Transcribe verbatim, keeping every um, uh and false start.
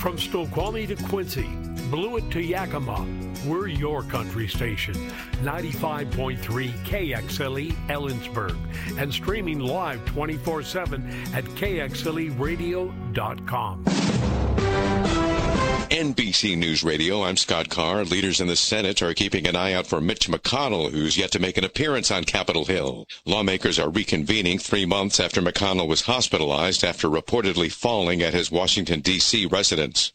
From Snoqualmie to Quincy, Blewett to Yakima, we're your country station. ninety-five point three K X L E Ellensburg and streaming live twenty-four seven at K X L E radio dot com. N B C News Radio, I'm Scott Carr. Leaders in the Senate are keeping an eye out for Mitch McConnell, who's yet to make an appearance on Capitol Hill. Lawmakers are reconvening three months after McConnell was hospitalized after reportedly falling at his Washington, D C residence.